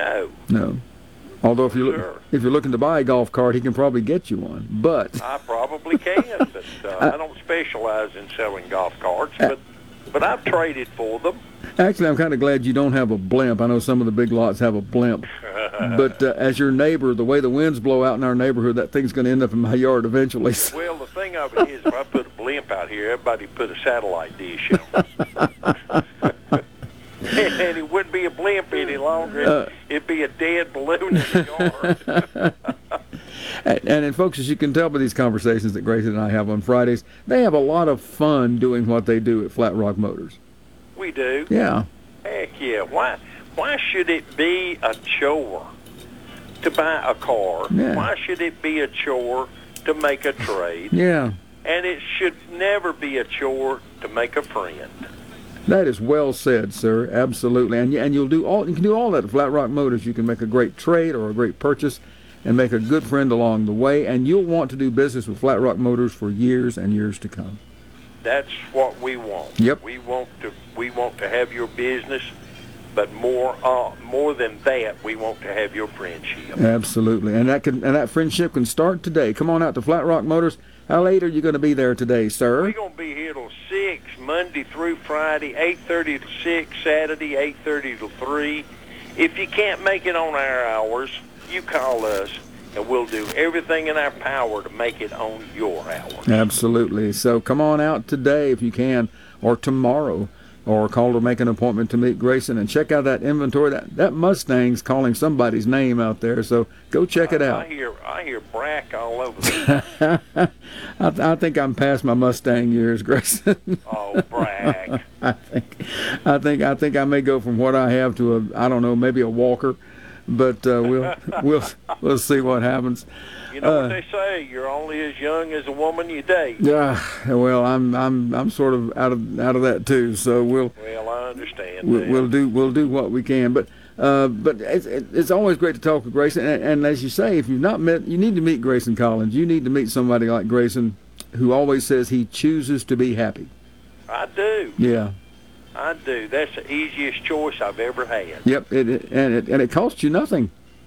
No. No. Although if Sure. if you're looking to buy a golf cart, he can probably get you one. But I probably can, but I don't specialize in selling golf carts, but I've traded for them. Actually, I'm kind of glad you don't have a blimp. I know some of the big lots have a blimp. But as your neighbor, the way the winds blow out in our neighborhood, that thing's going to end up in my yard eventually. Well, the thing of it is, if I put a blimp out here, everybody put a satellite dish on. And it wouldn't be a blimp any longer. It'd be a dead balloon in the yard. And folks, as you can tell by these conversations that Grayson and I have on Fridays, they have a lot of fun doing what they do at Flat Rock Motors. We do. Yeah. Heck yeah. Why should it be a chore to buy a car? Yeah. Why should it be a chore to make a trade? Yeah. And it should never be a chore to make a friend. That is well said, sir. Absolutely. And you can do all that at Flat Rock Motors. You can make a great trade or a great purchase and make a good friend along the way, and you'll want to do business with Flat Rock Motors for years and years to come. That's what we want. Yep. We want to have your business, but more than that, we want to have your friendship. Absolutely. And that friendship can start today. Come on out to Flat Rock Motors. How late are you going to be there today, sir? We're going to be here till 6, Monday through Friday, 8:30 to 6, Saturday, 8:30 to 3. If you can't make it on our hours, you call us, and we'll do everything in our power to make it on your hours. Absolutely. So come on out today if you can, or tomorrow, or call to make an appointment to meet Grayson and check out that inventory. That Mustang's calling somebody's name out there, so go check it out. I hear Brack all over the I think I'm past my Mustang years, Grayson. Oh, Brack. I think I may go from what I have to maybe a Walker. But we'll see what happens. You know what they say: you're only as young as a woman you date. Yeah, well, I'm sort of out of that too. So I understand. We'll do what we can. But it's always great to talk with Grayson. And as you say, if you've not met, you need to meet Grayson Collins. You need to meet somebody like Grayson, who always says he chooses to be happy. I do. Yeah. I do. That's the easiest choice I've ever had. Yep, and it costs you nothing.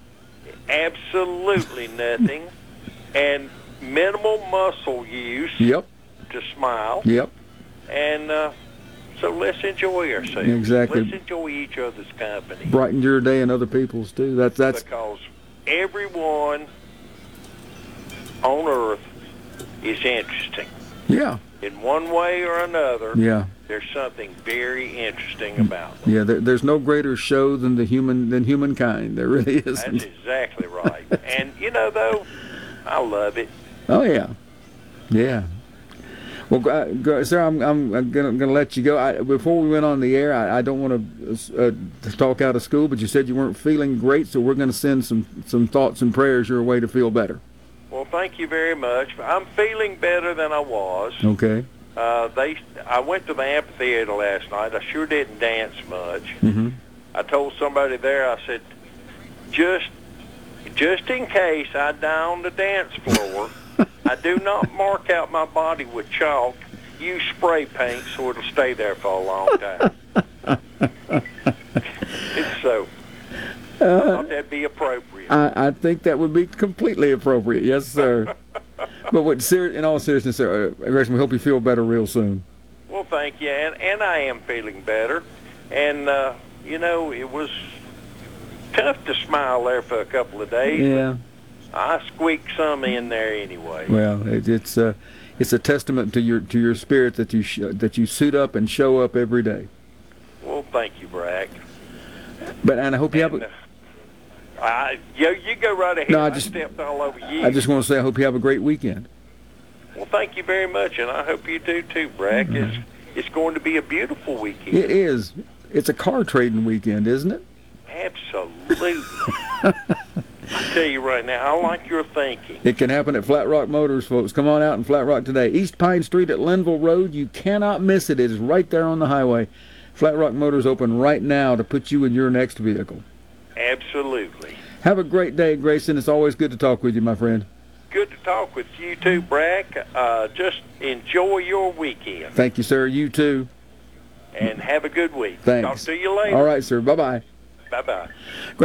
Absolutely nothing, and minimal muscle use. Yep. To smile. Yep. And so let's enjoy ourselves. Exactly. Let's enjoy each other's company. Brighten your day and other people's too. That's because everyone on Earth is interesting. Yeah. In one way or another. Yeah. There's something very interesting about them. Yeah, there's no greater show than humankind. There really isn't. That's exactly right. And though, I love it. Oh yeah, yeah. Well, sir, I'm gonna let you go. Before we went on the air, I don't want to talk out of school, but you said you weren't feeling great, so we're going to send some thoughts and prayers your way to feel better. Well, thank you very much. I'm feeling better than I was. Okay. I went to the amphitheater last night. I sure didn't dance much. Mm-hmm. I told somebody there, I said, just in case I die on the dance floor, I do not mark out my body with chalk. Use spray paint so it'll stay there for a long time. So, I thought that'd be appropriate. I think that would be completely appropriate. Yes, sir. But in all seriousness, sir, Grayson, we hope you feel better real soon. Well, thank you, and I am feeling better. And, it was tough to smile there for a couple of days. Yeah. I squeaked some in there anyway. Well, it's a testament to your spirit that you suit up and show up every day. Well, thank you, Brack. And I hope you have you go right ahead. No, I stepped all over you. I just want to say I hope you have a great weekend. Well, thank you very much, and I hope you do too, Brack. Mm-hmm. It's going to be a beautiful weekend. It is. It's a car trading weekend, isn't it? Absolutely. I tell you right now, I like your thinking. It can happen at Flat Rock Motors, folks. Come on out in Flat Rock today. East Pine Street at Linville Road. You cannot miss it. It is right there on the highway. Flat Rock Motors open right now to put you in your next vehicle. Absolutely. Have a great day, Grayson. It's always good to talk with you, my friend. Good to talk with you too, Brack. Just enjoy your weekend. Thank you, sir. You too. And have a good week. Thanks. Talk to you later. All right, sir. Bye-bye. Bye-bye.